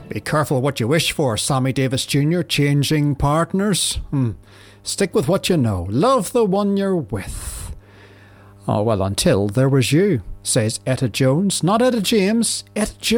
Be careful what you wish for, Sammy Davis Jr. Changing partners. Stick with what you know. Love the one you're with. Oh, well, until there was you, says Etta Jones. Not Etta James, Etta Jones.